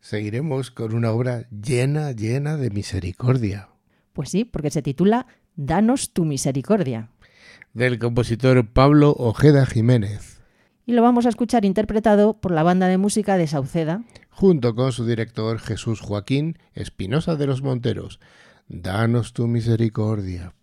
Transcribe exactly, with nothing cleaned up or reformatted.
seguiremos con una obra llena, llena de misericordia. Pues sí, porque se titula Danos tu misericordia. Del compositor Pablo Ojeda Jiménez. Y lo vamos a escuchar interpretado por la banda de música de Sauceda, junto con su director Jesús Joaquín Espinosa de los Monteros. Danos tu misericordia.